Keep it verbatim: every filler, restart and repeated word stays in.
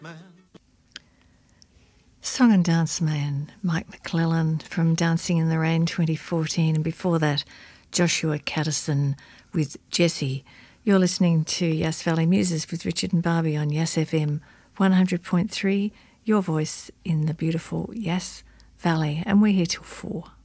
Song and Dance Man, Mike McClellan from Dancing in the Rain twenty fourteen, and before that, Joshua Caddison with Jessie. You're listening to Yass Valley Muses with Richard and Barbie on Yass F M one hundred point three, your voice in the beautiful Yass Valley, and we're here till four.